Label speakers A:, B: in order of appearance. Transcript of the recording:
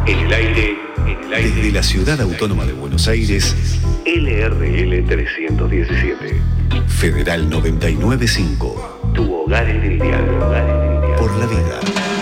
A: En el aire,
B: Desde la Ciudad Autónoma de Buenos Aires,
A: LRL 317.
B: Federal 995.
A: Tu hogar en el diálogo.
B: Por la vida.